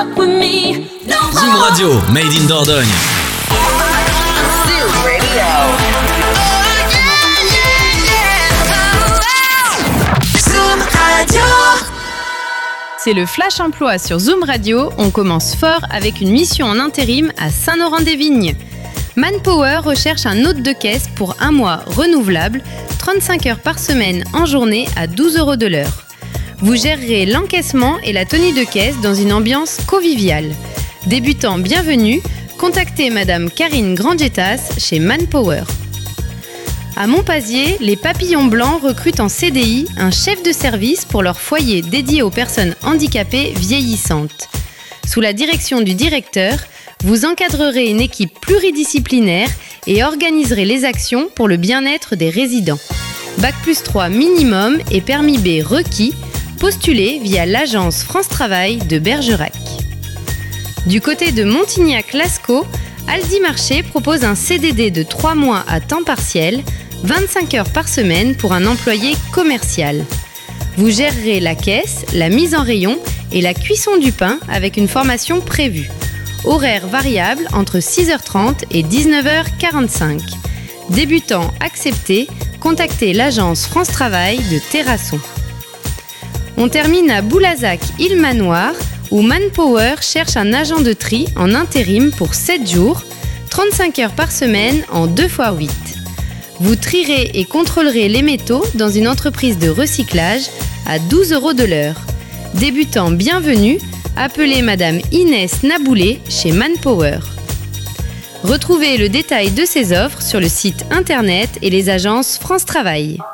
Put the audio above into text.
Zoom Radio, made in Dordogne. Zoom Radio. Zoom Radio. C'est le Flash Emploi sur Zoom Radio. On commence fort avec une mission en intérim à Saint-Laurent-des-Vignes. Manpower recherche un hôte de caisse pour un mois renouvelable, 35 heures par semaine en journée à 12 € de l'heure. Vous gérerez l'encaissement et la tenue de caisse dans une ambiance conviviale. Débutant bienvenue, contactez Madame Karine Grandjetas chez Manpower. À Montpazier, les Papillons Blancs recrutent en CDI un chef de service pour leur foyer dédié aux personnes handicapées vieillissantes. Sous la direction du directeur, vous encadrerez une équipe pluridisciplinaire et organiserez les actions pour le bien-être des résidents. Bac+3 minimum et permis B requis, postulez via l'agence France Travail de Bergerac. Du côté de Montignac-Lascaux, Aldi Marché propose un CDD de 3 mois à temps partiel, 25 heures par semaine pour un employé commercial. Vous gérerez la caisse, la mise en rayon et la cuisson du pain avec une formation prévue. Horaire variable entre 6h30 et 19h45. Débutant accepté, contactez l'agence France Travail de Terrasson. On termine à Boulazac-Île-Manoir où Manpower cherche un agent de tri en intérim pour 7 jours, 35 heures par semaine en 2x8. Vous trierez et contrôlerez les métaux dans une entreprise de recyclage à 12 € de l'heure. Débutant bienvenue, appelez Madame Inès Naboulet chez Manpower. Retrouvez le détail de ces offres sur le site internet et les agences France Travail.